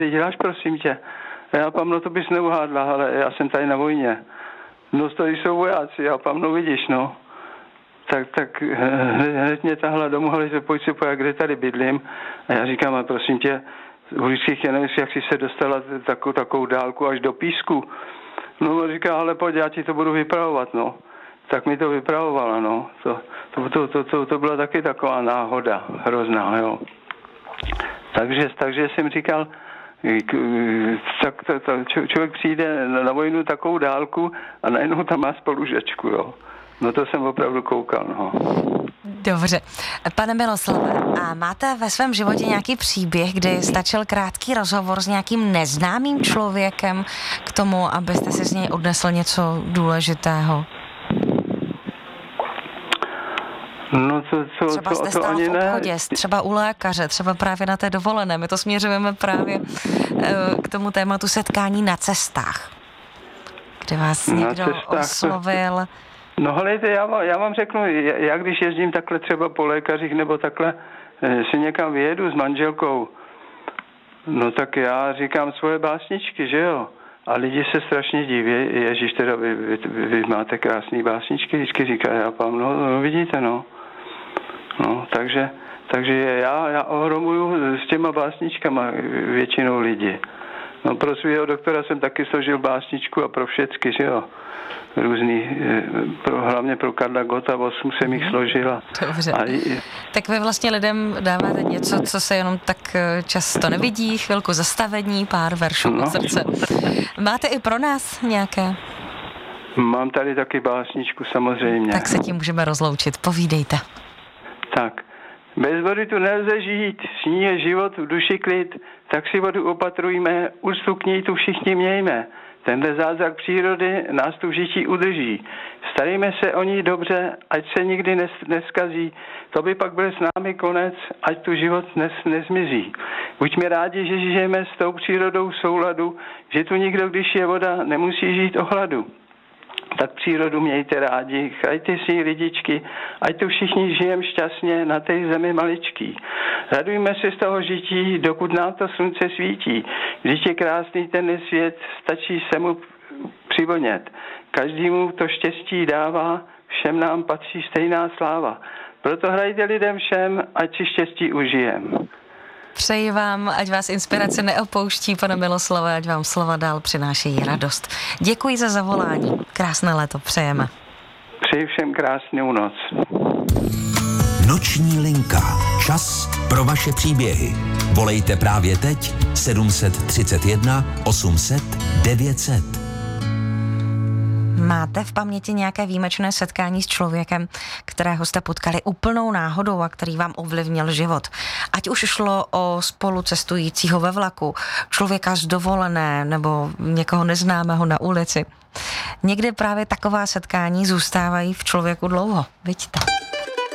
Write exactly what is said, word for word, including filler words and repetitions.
ty děláš, prosím tě? Já pám, no to bys neuhádla, ale já jsem tady na vojně. No to jsou vojáci, já pám, no vidíš, no. Tak, tak hned mě tahla domů, ale se pojď se pojď, kde tady bydlím. A já říkám, a prosím tě, vždycky já nevím, jak jsi se dostala takovou, takovou dálku až do Písku. No říká, ale pojď, já ti to budu vypravovat, no. Tak mi to vypravovala, no. To, to, to, to, to, to byla taky taková náhoda, hrozná, jo. Takže, takže jsem říkal, tak to, to, člověk přijde na vojnu takovou dálku a najednou tam má spolužečku, jo. No to jsem opravdu koukal, no. Dobře. Pane Miloslave, a máte ve svém životě nějaký příběh, kdy stačil krátký rozhovor s nějakým neznámým člověkem k tomu, abyste si z něj odnesl něco důležitého? No to, to, třeba to, jste to stál ani v obchodě, ne. třeba u lékaře, třeba právě na té dovolené. My to směřujeme právě k tomu tématu setkání na cestách, kde vás Na někdo cestách, oslovil. No helejte, já vám, já vám řeknu, já když jezdím takhle třeba po lékařích nebo takhle si někam vyjedu s manželkou, no tak já říkám svoje básničky, že jo? A lidi se strašně diví, ježíš, teda vy, vy, vy máte krásný básničky, vždycky říká, já pám, no, no vidíte, no. No, takže, takže já, já ohromuju s těma básničkama většinou lidi. No pro svého doktora jsem taky složil básničku a pro všecky, že jo. Různý, pro, hlavně pro Karla Gotta, osm jsem jich složila. Dobře. A i, tak vy vlastně lidem dáváte něco, co se jenom tak často nevidí, chvilku zastavení, pár veršů no. od srdce. Máte i pro nás nějaké? Mám tady taky básničku, samozřejmě. Tak se tím můžeme rozloučit, povídejte. Tak. Bez vody tu nelze žít, s ní je život, v duši klid, tak si vodu opatrujme, úctu k ní tu všichni mějme. Tenhle zázrak přírody nás tu v žití udrží. Starejme se o ní dobře, ať se nikdy nes, neskazí. To by pak byl s námi konec, ať tu život nes, nezmizí. Buďme rádi, že žijeme s tou přírodou v souladu, že tu nikdo, když je voda, nemusí žít o hladu. Tak přírodu mějte rádi, chrajte si ji lidičky, ať tu všichni žijem šťastně na té zemi maličký. Radujme se z toho žití, dokud nám to slunce svítí. Vždyť je krásný ten svět, stačí se mu přivonět. Každému to štěstí dává, všem nám patří stejná sláva. Proto hrajte lidem všem, ať si štěstí užijem. Přeji vám, ať vás inspirace neopouští, pane Miloslave, ať vám slova dál přinášejí radost. Děkuji za zavolání. Krásné léto přejeme. Přeji všem krásnou noc. Noční linka. Čas pro vaše příběhy. Volejte právě teď sedm tři jedna osm set devět set. Máte v paměti nějaké výjimečné setkání s člověkem, kterého jste potkali úplnou náhodou a který vám ovlivnil život? Ať už šlo o spolucestujícího ve vlaku, člověka z dovolené nebo někoho neznámého na ulici. Někdy právě taková setkání zůstávají v člověku dlouho. Vidíte?